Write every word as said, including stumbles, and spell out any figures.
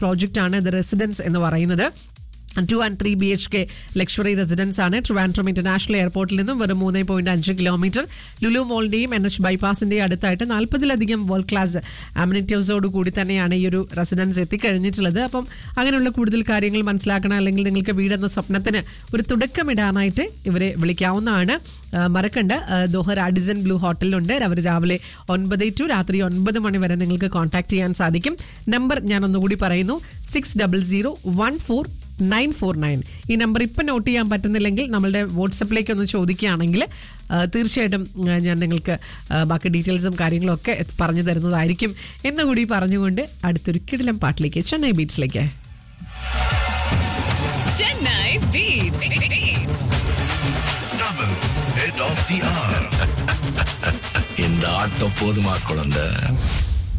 Project ആണ് the residence എന്ന് പറയുന്നത്. Two and three B H K luxury residence ആണ്. ട്രിവാൻഡ്രം ഇന്റർനാഷണൽ എയർപോർട്ടിൽ നിന്നും വെറും മൂന്ന് പോയിന്റ് അഞ്ച് കിലോമീറ്റർ ലുലു മോളിന്റെയും എൻ എച്ച് ബൈപ്പാസിന്റെയും അടുത്തായിട്ട് നാൽപ്പതിലധികം വേൾഡ് ക്ലാസ് അമ്യൂണിറ്റീവ്സോട് കൂടി തന്നെയാണ് ഈ ഒരു റെസിഡൻസ് എത്തിക്കഴിഞ്ഞിട്ടുള്ളത്. അപ്പം അങ്ങനെയുള്ള കൂടുതൽ കാര്യങ്ങൾ മനസ്സിലാക്കണം, അല്ലെങ്കിൽ നിങ്ങൾക്ക് വീടെന്ന സ്വപ്നത്തിന് ഒരു തുടക്കമിടാനായിട്ട് ഇവരെ വിളിക്കാവുന്നതാണ്. മറക്കണ്ട, ദോഹ റാഡിസൺ ബ്ലൂ ഹോട്ടലിലുണ്ട്. അവർ രാവിലെ ഒൻപത് ടു രാത്രി ഒൻപത് മണി വരെ നിങ്ങൾക്ക് കോൺടാക്ട് ചെയ്യാൻ സാധിക്കും. നമ്പർ ഞാൻ ഒന്നുകൂടി പറയുന്നു, six double zero one four nine four nine. ഈ നമ്പർ ഇപ്പം നോട്ട് ചെയ്യാൻ പറ്റുന്നില്ലെങ്കിൽ നമ്മളുടെ വാട്സപ്പിലേക്ക് ഒന്ന് ചോദിക്കുകയാണെങ്കിൽ തീർച്ചയായിട്ടും ഞാൻ നിങ്ങൾക്ക് ബാക്കി ഡീറ്റെയിൽസും കാര്യങ്ങളും ഒക്കെ പറഞ്ഞു തരുന്നതായിരിക്കും എന്നുകൂടി പറഞ്ഞുകൊണ്ട് അടുത്തൊരു കിടിലം പാട്ടിലേക്ക്, Chennai ബീറ്റ്സിലേക്ക്. Chennai Beats. Tamil Head of the Hour. இந்த ஆட்டம் போதுமா குழந்தை?